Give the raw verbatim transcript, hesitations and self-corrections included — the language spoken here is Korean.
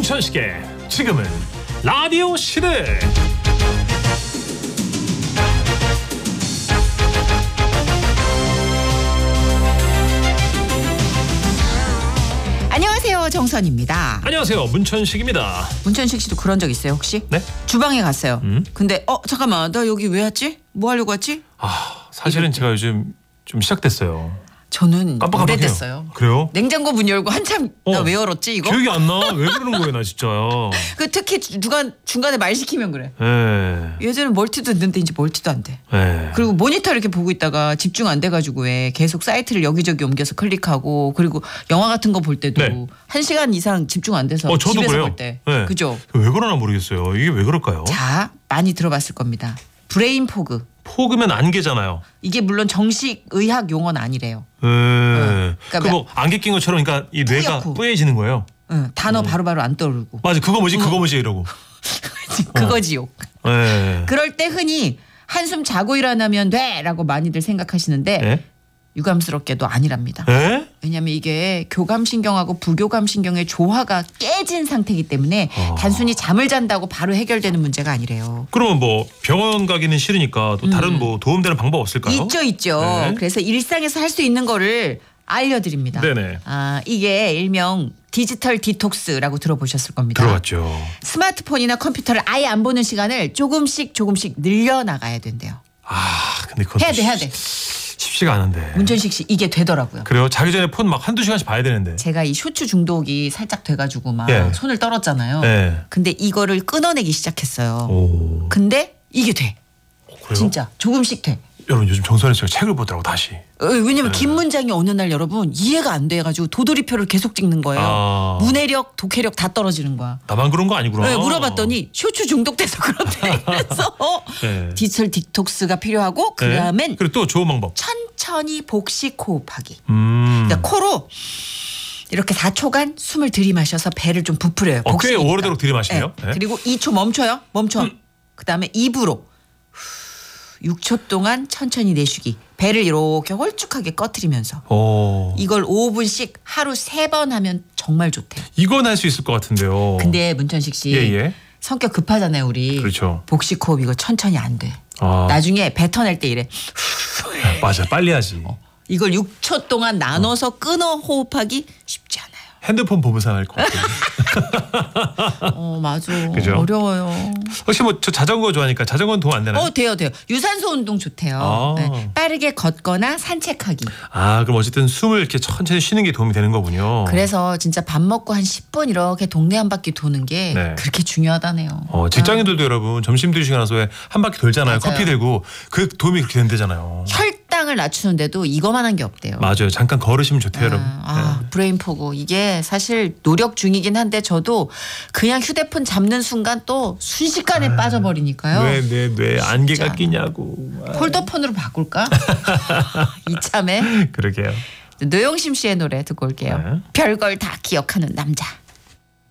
문천식의 지금은 라디오 시대. 안녕하세요, 정선입니다. 안녕하세요, 문천식입니다. 문천식 씨도 그런 적 있어요 혹시? 네? 주방에 갔어요. 음? 근데 어 잠깐만 나 여기 왜 왔지? 뭐 하려고 왔지? 아 사실은 제가 요즘 좀 시작됐어요. 저는 깜빡깜빡해요. 오래됐어요. 그래요? 냉장고 문 열고 한참 어. 나 왜 열었지 이거? 기억이 안 나. 왜 그러는 거예요, 나 진짜. 그 특히 중간 중간에 말 시키면 그래. 예. 예전에 멀티도 했는데 이제 멀티도 안 돼. 예. 그리고 모니터 이렇게 보고 있다가 집중 안 돼가지고 왜 계속 사이트를 여기저기 옮겨서 클릭하고 그리고 영화 같은 거 볼 때도 네. 한 시간 이상 집중 안 돼서 어, 저도 집에서 그래요. 볼 때. 네. 그죠? 왜 그러나 모르겠어요. 이게 왜 그럴까요? 자, 많이 들어봤을 겁니다. 브레인 포그. 포그면 안개잖아요. 이게 물론 정식 의학 용어는 아니래요. 예. 그러니까 그 뭐 안개 낀 것처럼 그러니까 이 뇌가 뿌옇고. 뿌얘지는 거예요. 응, 단어 바로바로 안 떠오르고. 맞아. 그거 뭐지? 그거 뭐지? 이러고. 그거지요. 예. 그럴 때 흔히 한숨 자고 일어나면 돼라고 많이들 생각하시는데 예? 유감스럽게도 아니랍니다. 예? 왜냐하면 이게 교감신경하고 부교감신경의 조화가 깨진 상태이기 때문에 어. 단순히 잠을 잔다고 바로 해결되는 문제가 아니래요. 그러면 뭐 병원 가기는 싫으니까 또 다른 뭐 도움되는 방법 없을까요? 음. 있죠, 있죠. 네. 그래서 일상에서 할 수 있는 거를 알려드립니다. 네네. 아, 이게 일명 디지털 디톡스라고 들어보셨을 겁니다. 들어봤죠. 스마트폰이나 컴퓨터를 아예 안 보는 시간을 조금씩 조금씩 늘려나가야 된대요. 아 근데 그건 해야 또 돼, 해야 돼. 쉽지가 않은데. 문천식 씨 이게 되더라고요. 그래요? 자기 전에 폰 막 한두 시간씩 봐야 되는데. 제가 이 쇼츠 중독이 살짝 돼가지고 막 예. 손을 떨었잖아요. 예. 근데 이거를 끊어내기 시작했어요. 오. 근데 이게 돼. 그래요? 진짜 조금씩 돼. 여러분 요즘 정선혜 씨가 책을 보더라고 다시. 어, 왜냐면 네. 긴 문장이 어느 날 여러분 이해가 안 돼가지고 도돌이표를 계속 찍는 거예요. 아. 문해력, 독해력 다 떨어지는 거야. 나만 그런 거 아니구나. 네, 물어봤더니 쇼츠 중독돼서 그런데 그래서 네. 디지털 디톡스가 필요하고 그다음엔 네. 그리고 또 좋은 방법. 천천히 복식 호흡하기. 음. 그러니까 코로 이렇게 사 초간 숨을 들이마셔서 배를 좀 부풀려요. 어, 꽤 복식이니까. 오래도록 들이마시네요. 네. 네. 그리고 이 초 멈춰요. 멈춰. 음. 그다음에 입으로 육 초 동안 천천히 내쉬기. 배를 이렇게 홀쭉하게 꺼트리면서 오. 이걸 오 분씩 하루 세 번 하면 정말 좋대요. 이건 할 수 있을 것 같은데요. 근데 문천식 씨 예, 예. 성격 급하잖아요 우리. 그렇죠. 복식 호흡 이거 천천히 안 돼. 아. 나중에 뱉어낼 때 이래. 맞아. 빨리 하지. 이걸 육 초 동안 나눠서 끊어 호흡하기 쉽지 않아요. 핸드폰 보면서 할 것 같아요. 어 맞아. 그죠? 어려워요. 혹시 뭐 저 자전거 좋아하니까 자전거는 도움 안 되나요? 어 돼요 돼요. 유산소 운동 좋대요. 아. 네. 빠르게 걷거나 산책하기. 아 그럼 어쨌든 숨을 이렇게 천천히 쉬는 게 도움이 되는 거군요. 그래서 진짜 밥 먹고 한 십 분 이렇게 동네 한 바퀴 도는 게 네. 그렇게 중요하다네요. 어, 직장인들도 여러분 점심 드시고 나서 왜 한 바퀴 돌잖아요. 맞아요. 커피 들고 그 도움이 그렇게 된대잖아요. 혈당을 낮추는데도 이거만한 게 없대요. 맞아요. 잠깐 걸으시면 좋대요, 여러분. 아, 네. 브레인 포구 이게 사실 노력 중이긴 한데 저도 그냥 휴대폰 잡는 순간 또 순식간에 빠져버리니까요. 왜 내 뇌 안개가 진짜. 끼냐고. 아, 폴더폰으로 바꿀까? 이참에 그러게요. 노영심 씨의 노래 듣고 올게요. 네. 별걸 다 기억하는 남자.